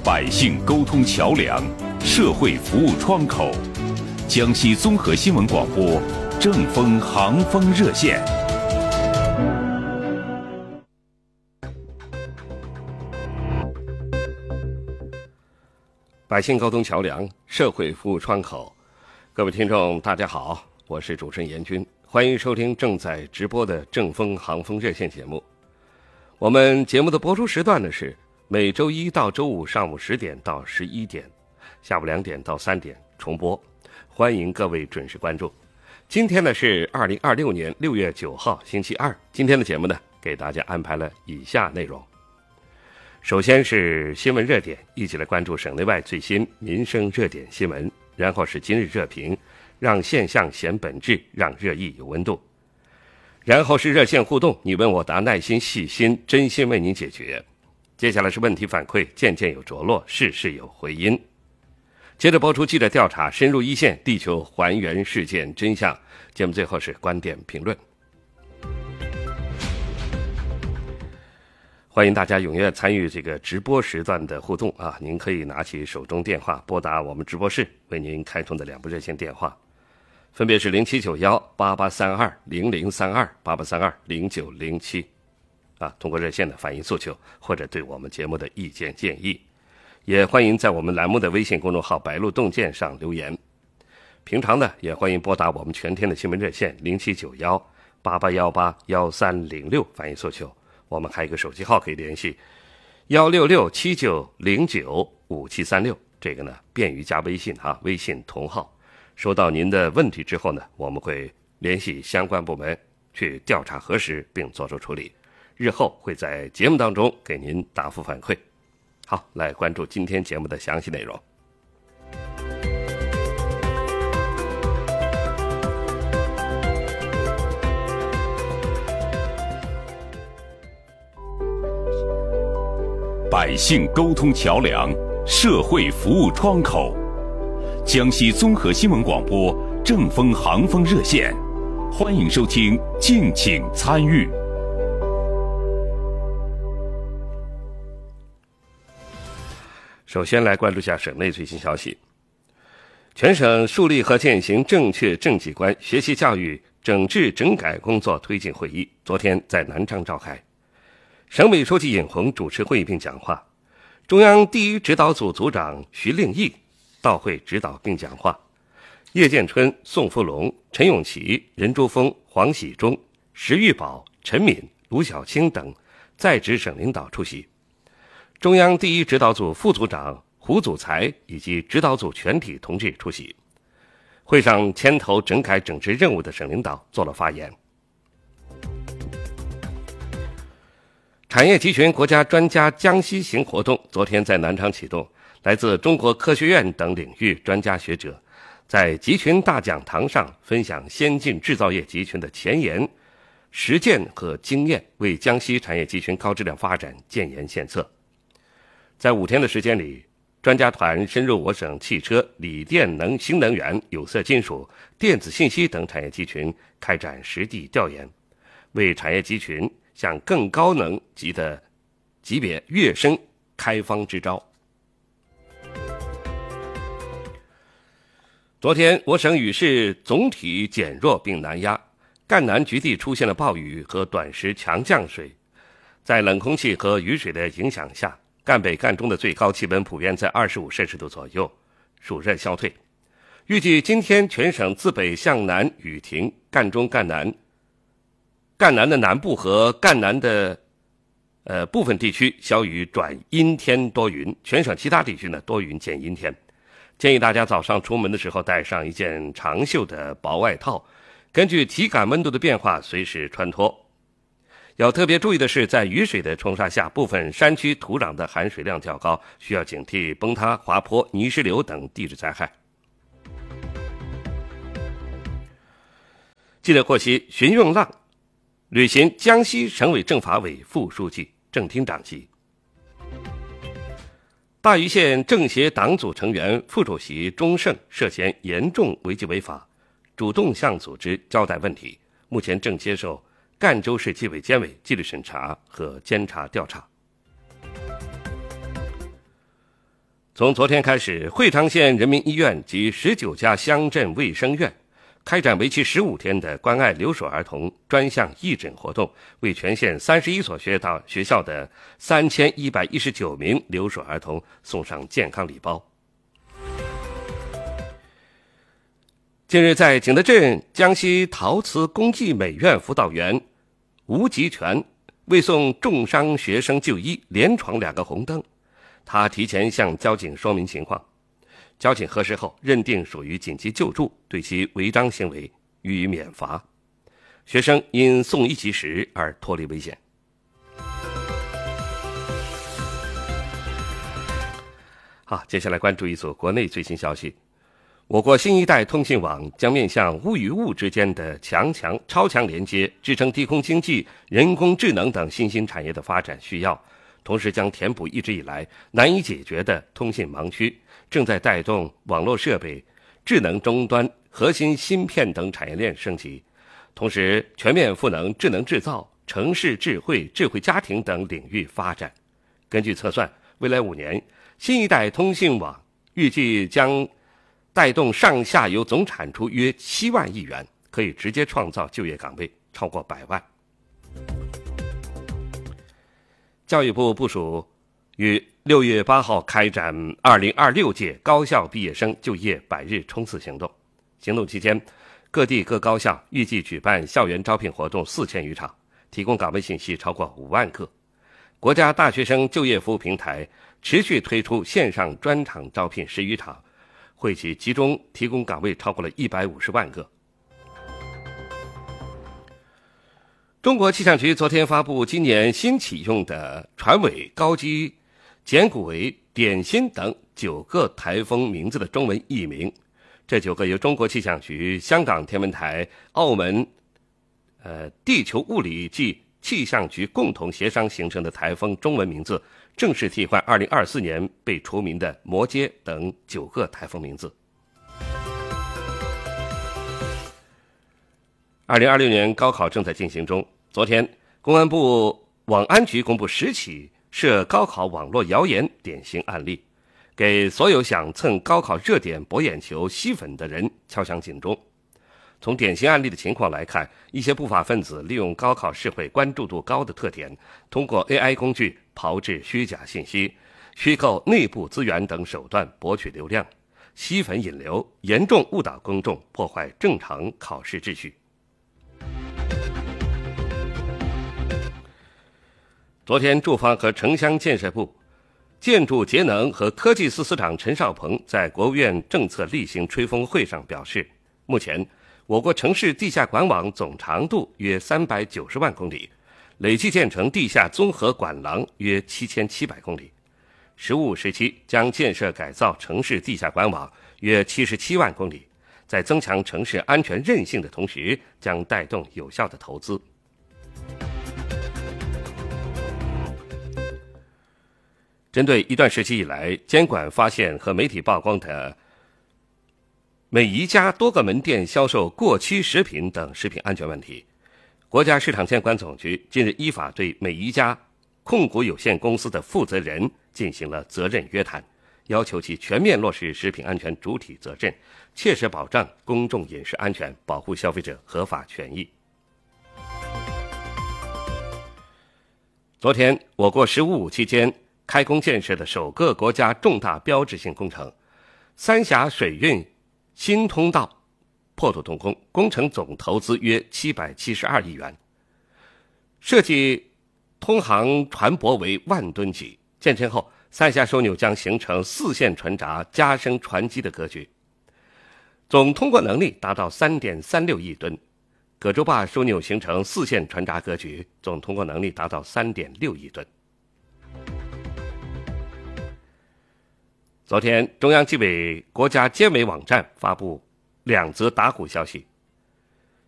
百姓沟通桥梁，社会服务窗口。江西综合新闻广播正风航风热线。 百姓沟通桥梁，社会服务窗口。各位听众大家好，我是主持人严军，欢迎收听正在直播的正风航风热线节目。我们节目的播出时段呢是每周一到周五上午10点到11点，下午2点到3点重播，欢迎各位准时关注。今天呢是2026年6月9号星期二，今天的节目呢给大家安排了以下内容。首先是新闻热点，一起来关注省内外最新民生热点新闻，然后是今日热评，让现象显本质，让热议有温度，然后是热线互动，你问我答，耐心细心真心为您解决。接下来是问题反馈，件件有着落，事事有回音。接着播出记者调查，深入一线，地球还原事件真相。节目最后是观点评论。欢迎大家踊跃参与这个直播时段的互动啊！您可以拿起手中电话拨打我们直播室为您开通的2部热线电话，分别是07918832003288320907啊，通过热线的反映诉求或者对我们节目的意见建议，也欢迎在我们栏目的微信公众号白鹿洞见上留言。平常呢，也欢迎拨打我们全天的新闻热线079188181306反映诉求。我们还有一个手机号可以联系16679095736，这个呢便于加微信啊，微信同号。收到您的问题之后呢，我们会联系相关部门去调查核实并作出处理，日后会在节目当中给您答复反馈。好，来关注今天节目的详细内容。 百姓沟通桥梁，社会服务窗口。江西综合新闻广播正风航风热线，欢迎收听，敬请参与。 首先来关注一下省内最新消息。全省树立和践行正确政绩观学习教育整治整改工作推进会议昨天在南昌召开。省委书记尹洪主持会议并讲话，中央第一指导组组长徐令义到会指导并讲话，叶建春、宋福龙、陈永奇、任珠峰、黄喜忠、石玉宝、陈敏、卢小青等在职省领导出席。中央第一指导组副组长胡祖才以及指导组全体同志出席。会上牵头整改整治任务的省领导做了发言。产业集群国家专家江西行活动昨天在南昌启动，来自中国科学院等领域专家学者在集群大讲堂上分享先进制造业集群的前沿、实践和经验，为江西产业集群高质量发展建言献策。在5天的时间里，专家团深入我省汽车、锂电能、新能源、有色金属、电子信息等产业集群开展实地调研，为产业集群向更高能级的级别跃升开方支招。昨天我省雨势总体减弱并南压，赣南局地出现了暴雨和短时强降水。在冷空气和雨水的影响下，赣北赣中的最高气温普遍在25摄氏度左右，暑热消退。预计今天全省自北向南雨停，赣中赣南的南部和赣南的部分地区小雨转阴天多云，全省其他地区呢多云见阴天。建议大家早上出门的时候带上一件长袖的薄外套，根据体感温度的变化随时穿脱。要特别注意的是，在雨水的冲刷下，部分山区土壤的含水量较高，需要警惕崩塌、滑坡、泥石流等地质灾害。记者获悉，荀用浪履行江西省委政法委副书记、正厅长级。大余县政协党组成员、副主席钟胜涉嫌严重违纪违法，主动向组织交代问题，目前正接受赣州市纪委监委纪律审查和监察调查。 从昨天开始，会昌县人民医院及19家乡镇卫生院开展为期15天的关爱留守儿童专项义诊活动，为全县31所学校的3119名留守儿童送上健康礼包。近日，在景德镇江西陶瓷工技美院辅导员吴吉全为送重伤学生就医，连闯2个红灯。他提前向交警说明情况，交警核实后认定属于紧急救助，对其违章行为予以免罚。学生因送医及时而脱离危险。好，接下来关注一组国内最新消息。我国新一代通信网将面向物与物之间的超强连接，支撑低空经济、人工智能等新兴产业的发展需要，同时将填补一直以来难以解决的通信盲区，正在带动网络设备、智能终端、核心芯片等产业链升级，同时全面赋能智能制造、城市智慧、智慧家庭等领域发展。根据测算，未来5年，新一代通信网预计将带动上下游总产出约7万亿元，可以直接创造就业岗位超过100万。教育部部署于6月8号开展2026届高校毕业生就业100日冲刺行动。行动期间，各地各高校预计举办校园招聘活动4000余场，提供岗位信息超过5万个。国家大学生就业服务平台持续推出线上专场招聘10余场，惠企集中提供岗位超过了150万个。中国气象局昨天发布今年新启用的船尾、高基、简古维、点心等9个台风名字的中文译名。这9个由中国气象局、香港天文台、澳门地球物理暨气象局共同协商形成的台风中文名字，正式替换2024年被除名的摩羯等9个台风名字。2026年高考正在进行中。昨天，公安部网安局公布10起涉高考网络谣言典型案例，给所有想蹭高考热点博眼球吸粉的人敲响警钟。从典型案例的情况来看，一些不法分子利用高考试会关注度高的特点，通过 AI 工具炮制虚假信息、虚构内部资源等手段博取流量，吸粉引流，严重误导公众，破坏正常考试秩序。昨天，住房和城乡建设部建筑节能和科技司司长陈少鹏在国务院政策例行吹风会上表示，目前我国城市地下管网总长度约390万公里，累计建成地下综合管廊约7700公里。15时期将建设改造城市地下管网约77万公里，在增强城市安全韧性的同时，将带动有效的投资。针对一段时期以来监管发现和媒体曝光的美宜佳多个门店销售过期食品等食品安全问题，国家市场监管总局近日依法对美宜佳控股有限公司的负责人进行了责任约谈，要求其全面落实食品安全主体责任，切实保障公众饮食安全，保护消费者合法权益。昨天，我国“十五五”期间开工建设的首个国家重大标志性工程三峡水运新通道破土动工，工程总投资约772亿元，设计通航船舶为万吨级。建成后，三峡枢纽将形成4线船闸加升船基的格局，总通过能力达到 3.36 亿吨。葛洲坝枢纽形成4线船闸格局，总通过能力达到 3.6 亿吨。昨天，中央纪委国家监委网站发布2则打虎消息。